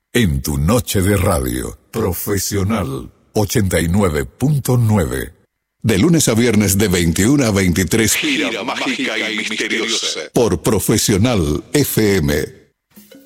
En tu noche de radio, Profesional 89.9. De lunes a viernes de 21 a 23, gira mágica y misteriosa. Por Profesional FM.